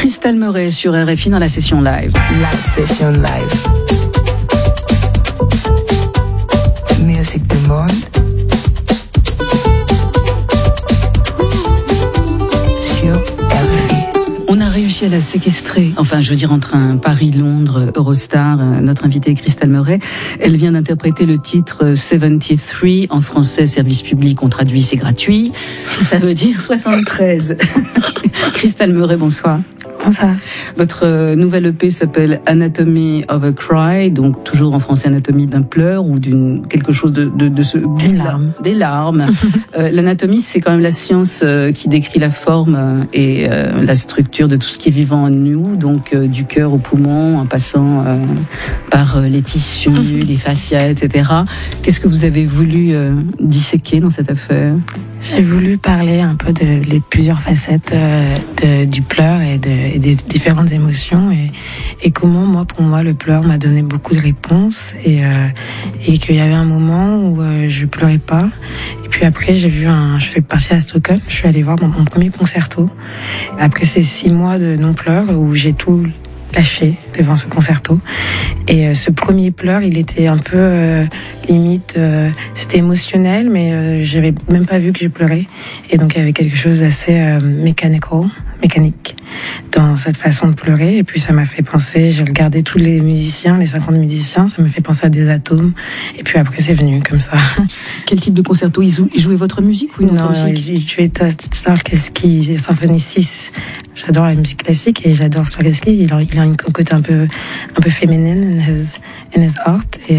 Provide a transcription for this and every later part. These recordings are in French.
Crystal Murray sur RFI dans la session live. La session live. Musique du monde. Sur RFI. On a réussi à la séquestrer, enfin je veux dire entre un Paris-Londres, Eurostar, notre invitée Crystal Murray. Elle vient d'interpréter le titre 73, en français service public, on traduit c'est gratuit, ça veut dire 73. Crystal Murray, bonsoir. Bonsoir. Votre nouvelle EP s'appelle Anatomy of a Cry, donc toujours en français anatomie d'un pleur ou d'une quelque chose de des larmes. Des larmes. L'anatomie, c'est quand même la science qui décrit la forme et la structure de tout ce qui est vivant en nous, donc du cœur au poumon, en passant par les tissus, les fascias, etc. Qu'est-ce que vous avez voulu disséquer dans cette affaire ? J'ai voulu parler un peu de plusieurs facettes du pleur et des différentes émotions et comment pour moi le pleur m'a donné beaucoup de réponses et qu'il y avait un moment où je pleurais pas et puis après je suis partie à Stockholm, je suis allée voir mon premier concerto après ces 6 mois de non-pleurs où j'ai tout lâché devant ce concerto et ce premier pleur il était un peu limite c'était émotionnel mais j'avais même pas vu que je pleurais et donc il y avait quelque chose d'assez mécanique dans cette façon de pleurer et puis ça m'a fait penser, j'ai regardé tous les musiciens, les 50 musiciens, ça me fait penser à des atomes et puis après c'est venu comme ça. Quel type de concerto ils jouaient votre musique ou une autre musique? Non, ils jouaient Starsky Symphonie 6. J'adore la musique classique et j'adore Starsky, il a une côté un peu féminine in his art et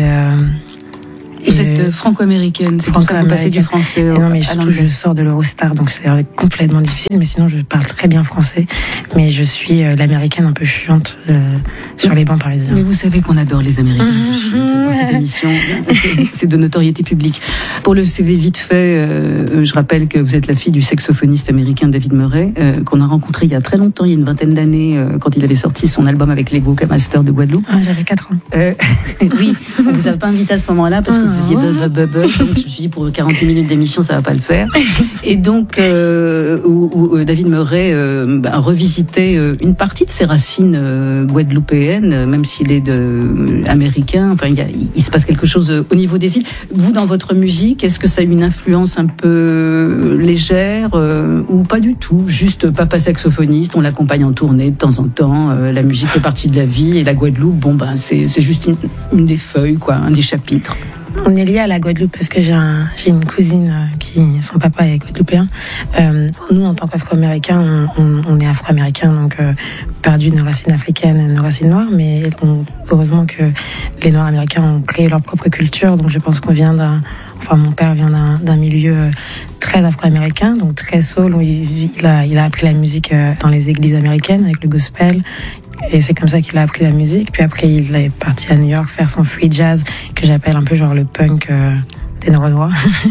vous êtes franco-américaine, c'est pour ça que vous passez du français non, mais je sors de l'Eurostar, donc c'est complètement difficile, mais sinon je parle très bien français, mais je suis l'américaine un peu chiante sur les bancs parisiens. Mais vous savez qu'on adore les Américains chiantes dans cette émission, c'est de notoriété publique. Pour le CV vite fait, je rappelle que vous êtes la fille du saxophoniste américain David Murray, qu'on a rencontré il y a très longtemps, il y a une vingtaine d'années, quand il avait sorti son album avec les Go Master de Guadeloupe. J'avais 4 ans. Oui, on vous a pas invité à ce moment-là parce que vous faisiez donc je me suis dit pour 48 minutes d'émission ça va pas le faire et donc où David Murray revisitait une partie de ses racines guadeloupéennes même s'il est américain, enfin il se passe quelque chose au niveau des îles. Vous dans votre musique, est-ce que ça a une influence un peu légère ou pas du tout, juste papa saxophoniste, on l'accompagne en tournée de temps en temps, la musique fait partie de la vie et la Guadeloupe c'est juste une des feuilles quoi, un des chapitres. On est lié à la Guadeloupe parce que j'ai une cousine son papa est guadeloupéen. Nous, en tant qu'Afro-Américains, on est Afro-Américains, donc perdu nos racines africaines et nos racines noires, mais heureusement que les Noirs américains ont créé leur propre culture, donc je pense qu'on vient mon père vient d'un milieu très afro-américain, donc très soul, où il a appris la musique dans les églises américaines avec le gospel. Et c'est comme ça qu'il a appris la musique. Puis après, il est parti à New York faire son free jazz, que j'appelle un peu genre le punk des Noirs.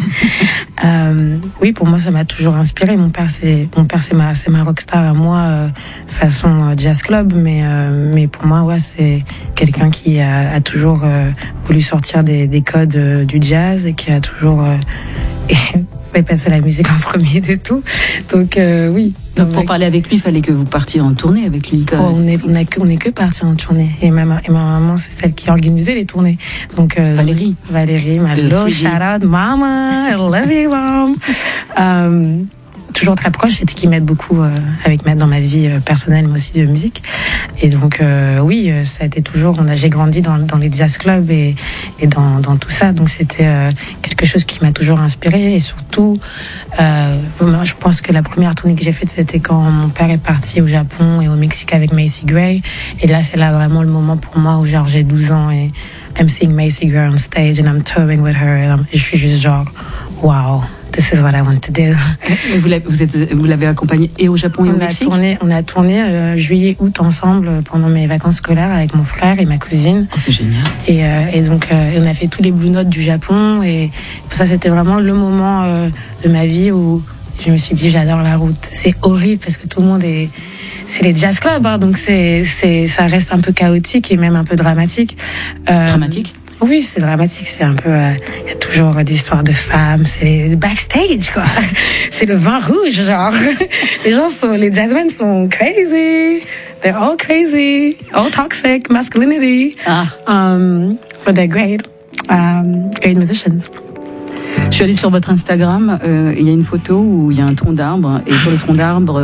Oui, pour moi, ça m'a toujours inspiré. Mon père, c'est ma rockstar à moi, façon jazz club. Mais pour moi, ouais, c'est quelqu'un qui a toujours voulu sortir des codes du jazz et qui a toujours fait passer la musique en premier de tout. Donc oui. Donc pour parler avec lui, il fallait que vous partiez en tournée avec lui. On est que partis en tournée. Et ma maman, c'est celle qui organisait les tournées. Donc Valérie, ma little shout out, mama, I love you, mom. Toujours très proche, c'est ce qui m'aide beaucoup dans ma vie personnelle, mais aussi de musique. Et donc oui, ça a été toujours. J'ai grandi dans les jazz clubs et dans tout ça. Donc c'était quelque chose qui m'a toujours inspirée. Et surtout, moi, je pense que la première tournée que j'ai faite, c'était quand mon père est parti au Japon et au Mexique avec Macy Gray. Et là, c'est là vraiment le moment pour moi où genre j'ai 12 ans et I'm seeing Macy Gray on stage and I'm touring with her. Et je suis juste genre, wow. This is what I want to do. Vous l'avez accompagné et au Japon et au Mexique? On a tourné juillet-août ensemble pendant mes vacances scolaires avec mon frère et ma cousine. Oh, c'est génial. Et donc on a fait tous les Blue Notes du Japon et ça c'était vraiment le moment de ma vie où je me suis dit j'adore la route. C'est horrible parce que tout le monde c'est les jazz clubs, hein, donc ça reste un peu chaotique et même un peu dramatique. Dramatique? Oui, c'est dramatique. C'est un peu, il y a toujours des histoires de femmes. C'est le backstage, quoi. C'est le vin rouge, genre. Les jazzmen sont crazy. They're all crazy, all toxic masculinity. But they're great, great musicians. Je suis allée sur votre Instagram, il y a une photo où il y a un tronc d'arbre, et sur le tronc d'arbre,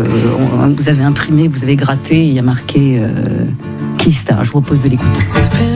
vous avez imprimé, vous avez gratté, et il y a marqué Keystar. Je vous propose de l'écouter.